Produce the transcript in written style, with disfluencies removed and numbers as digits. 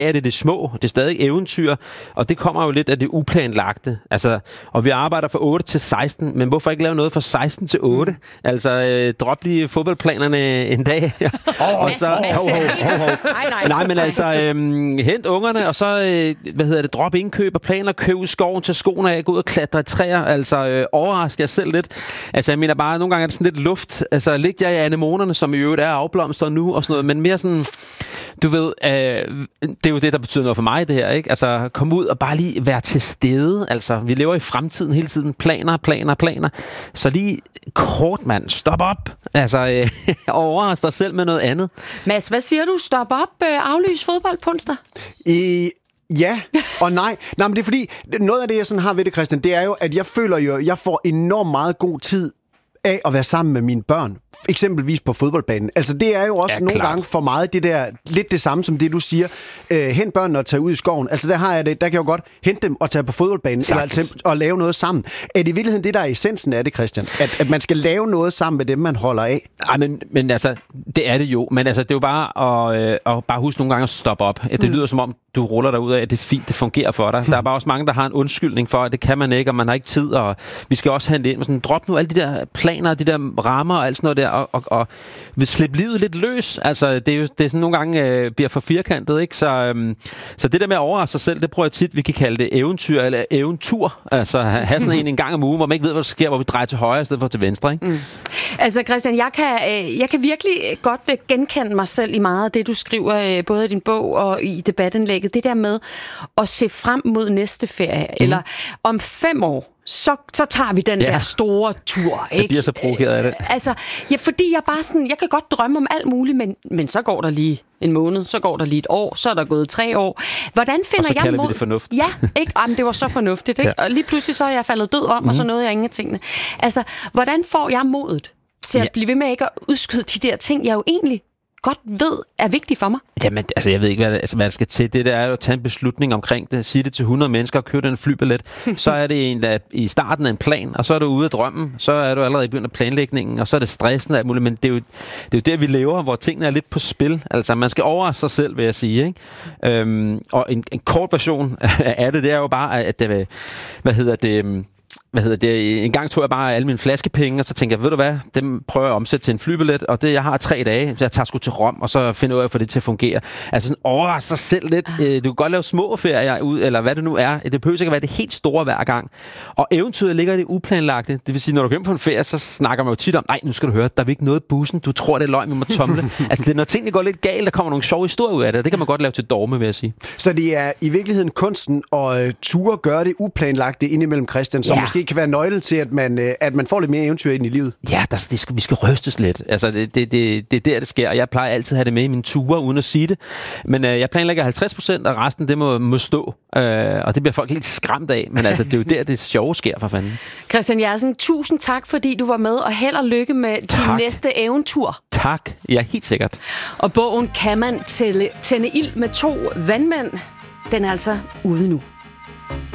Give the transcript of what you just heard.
er det små. Det er stadig eventyr, og det kommer jo lidt af det uplanlagte. Altså, og vi arbejder fra 8 til 16, men hvorfor ikke lave noget fra 16 til 8? Altså, drop lige fodboldplanerne en dag. Og så... Nej, men altså, hent ungerne, og så, drop indkøb og planer, køb ud i skoven til skoene af, gå ud og klatre i træer, altså, overraske jer selv lidt. Altså, jeg mener bare, nogle gange er det sådan lidt luft. Altså, lig jer i anemonerne, som i øvrigt er afblomstret nu, og sådan noget, men mere sådan, du ved, det er jo det, der betyder noget for mig, det her, ikke? Altså, kom ud og bare lige være til stede. Altså, vi lever i fremtiden hele tiden. Planer. Så lige kort, mand. Stop op. Altså, overrask dig selv med noget andet. Mads, hvad siger du? Stop op, aflys fodbold på onsdag? Ja og nej. Nej, men det er fordi, noget af det, jeg sådan har ved det, Christian, det er jo, at jeg føler jo, at jeg får enormt meget god tid af at være sammen med mine børn. Eksempelvis på fodboldbanen. Altså, det er jo også nogle gange for meget det der, lidt det samme som det, du siger. Hent børnene og tage ud i skoven. Altså, der kan jeg jo godt hente dem og tage på fodboldbanen, eller og lave noget sammen. Er det i virkeligheden det, der er essensen af det, Christian? At man skal lave noget sammen med dem, man holder af? Ej, men altså, det er det jo. Men altså, det er jo bare at bare huske nogle gange at stoppe op. Det lyder som om, du ruller dig ud af, at det er fint, det fungerer for dig. Der er bare også mange, der har en undskyldning for, at det kan man ikke, og man har ikke tid, og vi skal også handle ind med sådan, drop nu alle de der planer, de der rammer og alt sådan noget der, og vil slippe livet lidt løs. Altså, det er sådan nogle gange bliver for firkantet, ikke? Så det der med at overraske sig selv, det prøver jeg tit, vi kan kalde det eventyr eller eventur. Altså, have sådan en gang om ugen, hvor man ikke ved, hvad der sker, hvor vi drejer til højre i stedet for til venstre, ikke? Altså, Christian, jeg kan virkelig godt genkende mig selv i meget af det, du skriver, både i din bog og i debatindlægget. Det der med at se frem mod næste ferie, eller om 5 år, så tager vi den der store tur, ikke? Jeg bliver så provokeret af det. Altså, fordi jeg bare sådan, jeg kan godt drømme om alt muligt, men så går der lige en måned, så går der lige et år, så er der gået 3 år. Hvordan finder jeg mod... Og så kalder vi det fornuft. Ja, ikke? Jamen, det var så fornuftigt, ikke? Ja. Og lige pludselig så er jeg faldet død om, og så nåede jeg ingen af tingene. Altså, hvordan får jeg modet til at blive ved med ikke at udskyde de der ting, jeg jo egentlig godt ved er vigtigt for mig? Jamen, altså, jeg ved ikke, hvad der skal til. Det der er jo at tage en beslutning omkring det. Sige det til 100 mennesker og købe en flybillet. Så er det en, der i starten af en plan, og så er du ude af drømmen. Så er du allerede i begyndt af planlægningen, og så er det stressende og alt muligt. Men det er jo der, vi lever, hvor tingene er lidt på spil. Altså, man skal overraske sig selv, vil jeg sige, ikke? Og en kort version af det er jo bare, at en gang tog jeg bare alle mine flaskepenge, og så tænkte jeg, ved du hvad, dem prøver jeg at omsætte til en flybillet, og det, jeg har 3 dage, så jeg tager sgu til Rom, og så finder jeg ud af at få det til at fungere. Altså sådan overraske sig selv lidt. Du kan godt lave små ferier ud, eller hvad det nu er. Det behøver ikke at være det helt store hver gang. Og eventyret ligger i det uplanlagte. Det vil sige, når du kommer på en ferie, så snakker man jo tit om, nej, nu skal du høre, der er ikke noget i bussen, du tror, det er løgn, vi må tomle. Altså, det er, når tingene går lidt galt, der kommer nogle sjove historier ud af det. Det kan man godt lave til dogme, vil jeg sige. Så det er i virkeligheden kunsten at ture gøre det uplanlagte indimellem, Christian, som måske kan være nøglen til, at man får lidt mere eventyr ind i livet. Ja, vi skal rystes lidt. Altså, det er der, det sker. Og jeg plejer altid at have det med i mine ture, uden at sige det. Men jeg planlægger 50%, og resten, det må stå. Og det bliver folk helt skræmt af. Men altså, det er jo der, det sjove sker, for fanden. Christian Jersing, tusind tak, fordi du var med, og held og lykke med din næste eventyr. Tak. Ja, helt sikkert. Og bogen Kan man tænde ild med 2 vandmænd? Den er altså ude nu.